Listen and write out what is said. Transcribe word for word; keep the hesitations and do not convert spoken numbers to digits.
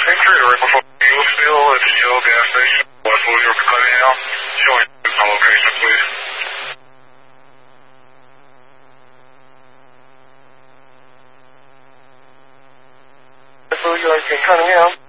Patriot right before Eaglesville at the Shell gas station, West Louisville, Cunningham. Showing some location, please. West Louisville, Cunningham.